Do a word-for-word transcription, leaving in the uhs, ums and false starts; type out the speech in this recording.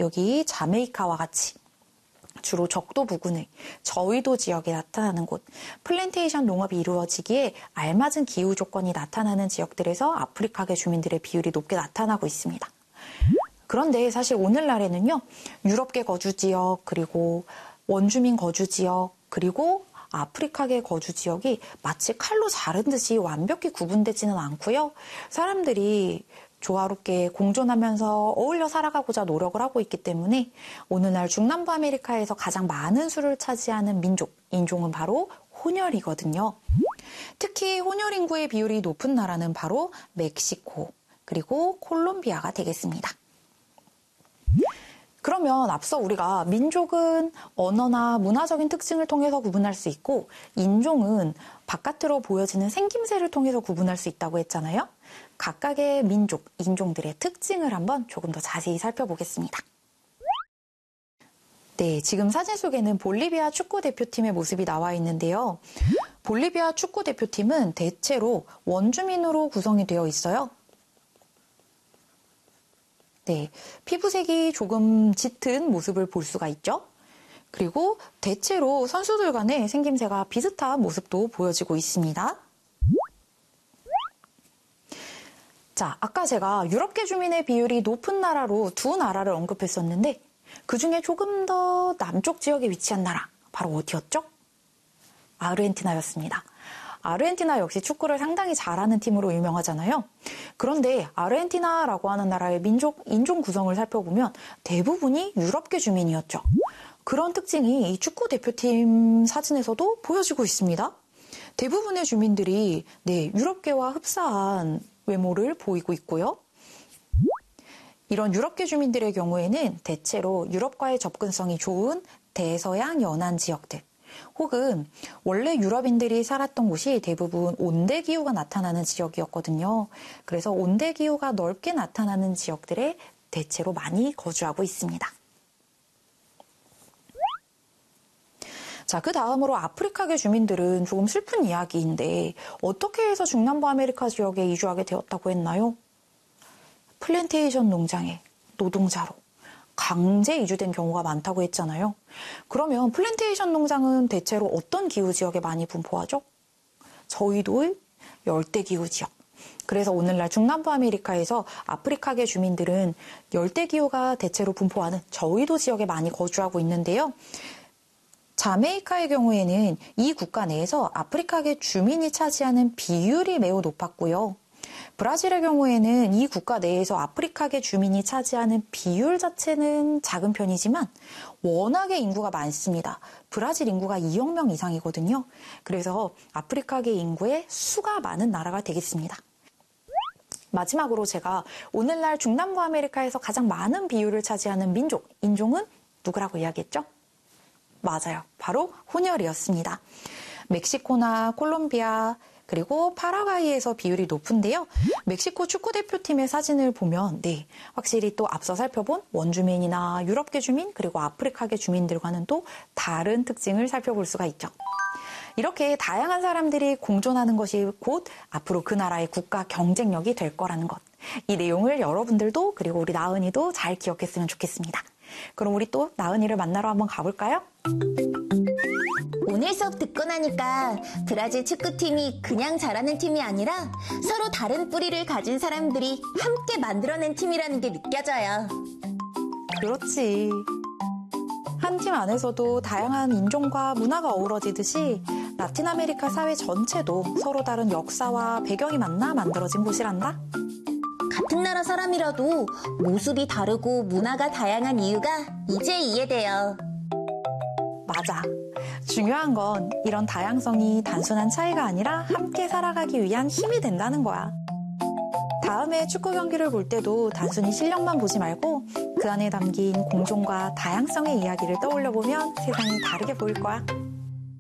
여기 자메이카와 같이 주로 적도 부근의 저위도 지역에 나타나는 곳, 플랜테이션 농업이 이루어지기에 알맞은 기후 조건이 나타나는 지역들에서 아프리카계 주민들의 비율이 높게 나타나고 있습니다. 그런데 사실 오늘날에는요, 유럽계 거주 지역, 그리고 원주민 거주 지역, 그리고 아프리카계 거주 지역이 마치 칼로 자른 듯이 완벽히 구분되지는 않고요. 사람들이 조화롭게 공존하면서 어울려 살아가고자 노력을 하고 있기 때문에 오늘날 중남부 아메리카에서 가장 많은 수를 차지하는 민족, 인종은 바로 혼혈이거든요. 특히 혼혈 인구의 비율이 높은 나라는 바로 멕시코, 그리고 콜롬비아가 되겠습니다. 그러면 앞서 우리가 민족은 언어나 문화적인 특징을 통해서 구분할 수 있고 인종은 바깥으로 보여지는 생김새를 통해서 구분할 수 있다고 했잖아요. 각각의 민족, 인종들의 특징을 한번 조금 더 자세히 살펴보겠습니다. 네, 지금 사진 속에는 볼리비아 축구 대표팀의 모습이 나와 있는데요. 볼리비아 축구 대표팀은 대체로 원주민으로 구성이 되어 있어요. 네, 피부색이 조금 짙은 모습을 볼 수가 있죠. 그리고 대체로 선수들 간의 생김새가 비슷한 모습도 보여지고 있습니다. 자, 아까 제가 유럽계 주민의 비율이 높은 나라로 두 나라를 언급했었는데 그 중에 조금 더 남쪽 지역에 위치한 나라, 바로 어디였죠? 아르헨티나였습니다. 아르헨티나 역시 축구를 상당히 잘하는 팀으로 유명하잖아요. 그런데 아르헨티나라고 하는 나라의 민족, 인종 구성을 살펴보면 대부분이 유럽계 주민이었죠. 그런 특징이 이 축구 대표팀 사진에서도 보여지고 있습니다. 대부분의 주민들이 네, 유럽계와 흡사한 외모를 보이고 있고요. 이런 유럽계 주민들의 경우에는 대체로 유럽과의 접근성이 좋은 대서양 연안 지역들, 혹은 원래 유럽인들이 살았던 곳이 대부분 온대기후가 나타나는 지역이었거든요. 그래서 온대기후가 넓게 나타나는 지역들에 대체로 많이 거주하고 있습니다. 자, 그 다음으로 아프리카계 주민들은 조금 슬픈 이야기인데 어떻게 해서 중남부 아메리카 지역에 이주하게 되었다고 했나요? 플랜테이션 농장의 노동자로 강제 이주된 경우가 많다고 했잖아요. 그러면 플랜테이션 농장은 대체로 어떤 기후 지역에 많이 분포하죠? 저위도의 열대기후 지역. 그래서 오늘날 중남부 아메리카에서 아프리카계 주민들은 열대기후가 대체로 분포하는 저위도 지역에 많이 거주하고 있는데요. 자메이카의 경우에는 이 국가 내에서 아프리카계 주민이 차지하는 비율이 매우 높았고요. 브라질의 경우에는 이 국가 내에서 아프리카계 주민이 차지하는 비율 자체는 작은 편이지만 워낙에 인구가 많습니다. 브라질 인구가 이억 명 이상이거든요. 그래서 아프리카계 인구의 수가 많은 나라가 되겠습니다. 마지막으로 제가 오늘날 중남부 아메리카에서 가장 많은 비율을 차지하는 민족, 인종은 누구라고 이야기했죠? 맞아요. 바로 혼혈이었습니다. 멕시코나 콜롬비아, 그리고 파라과이에서 비율이 높은데요. 멕시코 축구대표팀의 사진을 보면 네, 확실히 또 앞서 살펴본 원주민이나 유럽계 주민, 그리고 아프리카계 주민들과는 또 다른 특징을 살펴볼 수가 있죠. 이렇게 다양한 사람들이 공존하는 것이 곧 앞으로 그 나라의 국가 경쟁력이 될 거라는 것. 이 내용을 여러분들도 그리고 우리 나은이도 잘 기억했으면 좋겠습니다. 그럼 우리 또 나은이를 만나러 한번 가볼까요? 오늘 수업 듣고 나니까 브라질 축구팀이 그냥 잘하는 팀이 아니라 서로 다른 뿌리를 가진 사람들이 함께 만들어낸 팀이라는 게 느껴져요. 그렇지. 한 팀 안에서도 다양한 인종과 문화가 어우러지듯이 라틴 아메리카 사회 전체도 서로 다른 역사와 배경이 만나 만들어진 곳이란다. 같은 나라 사람이라도 모습이 다르고 문화가 다양한 이유가 이제 이해돼요. 맞아. 중요한 건 이런 다양성이 단순한 차이가 아니라 함께 살아가기 위한 힘이 된다는 거야. 다음에 축구 경기를 볼 때도 단순히 실력만 보지 말고 그 안에 담긴 공존과 다양성의 이야기를 떠올려 보면 세상이 다르게 보일 거야.